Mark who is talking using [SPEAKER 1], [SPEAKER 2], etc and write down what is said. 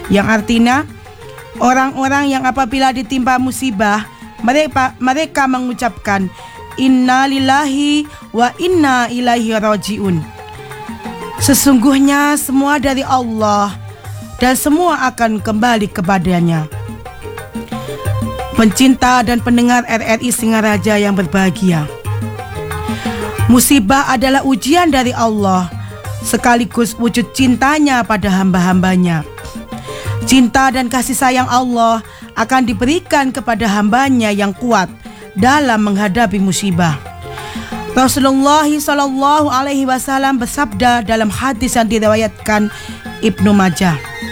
[SPEAKER 1] yang artinya orang-orang yang apabila ditimpa musibah mereka mengucapkan inna lillahi wa inna ilaihi rajiun. Sesungguhnya semua dari Allah dan semua akan kembali kepadanya. Pencinta dan pendengar RRI Singaraja yang berbahagia, musibah adalah ujian dari Allah sekaligus wujud cintanya pada hamba-hambanya. Cinta dan kasih sayang Allah akan diberikan kepada hambanya yang kuat dalam menghadapi musibah. Rasulullah SAW bersabda dalam hadis yang diriwayatkan Ibnu Majah,